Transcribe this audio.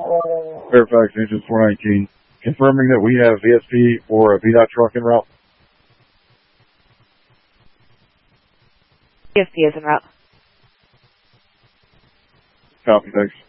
Fairfax Engine 419. Confirming that we have VSP or a VDOT truck en route. VSP is en route. Copy, thanks.